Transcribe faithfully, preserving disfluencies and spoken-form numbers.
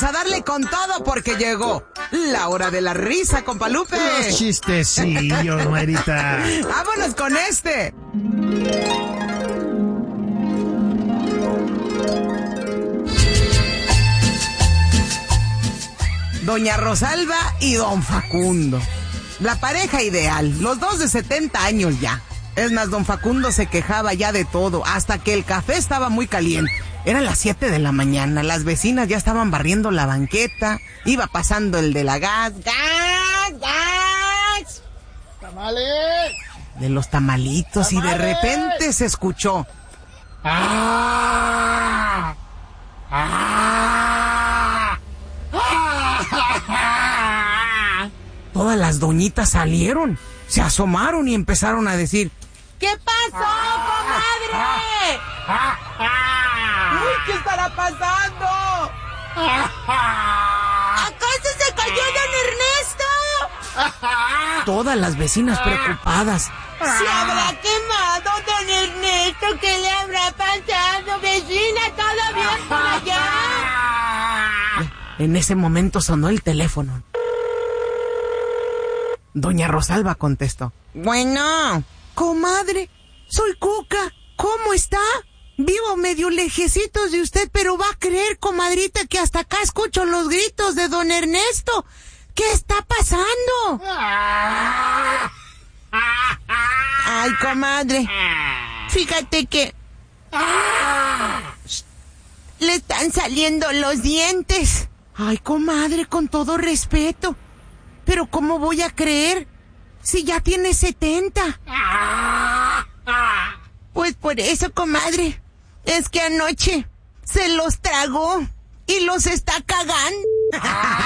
a darle con todo porque llegó la hora de la risa, compa Lupe. Los chistecillos, Marita. Vámonos con este. Doña Rosalba y don Facundo. La pareja ideal, los dos de setenta años ya. Es más, don Facundo se quejaba ya de todo, hasta que el café estaba muy caliente. Eran las siete de la mañana, las vecinas ya estaban barriendo la banqueta, iba pasando el de la gas, gas, gas. ¡Tamales! De los tamalitos, ¡tamales! Y de repente se escuchó. ¡Ah! ¡Ah! ¡Ah! Todas las doñitas salieron, se asomaron y empezaron a decir: ¿qué pasó, comadre? ¡Uy, qué estará pasando! ¿Acaso se cayó don Ernesto? Todas las vecinas preocupadas. ¿Se habrá quemado don Ernesto? ¿Qué le habrá pasado? Vecina, ¿todo bien por allá? En ese momento sonó el teléfono. Doña Rosalba contestó. Bueno, comadre, soy Cuca. ¿Cómo está? Vivo medio lejecitos de usted, pero va a creer, comadrita, que hasta acá escucho los gritos de don Ernesto. ¿Qué está pasando? Ay, comadre, fíjate que le están saliendo los dientes. Ay, comadre, con todo respeto, pero ¿cómo voy a creer si ya tiene setenta? Pues por eso, comadre, es que anoche se los tragó y los está cagando.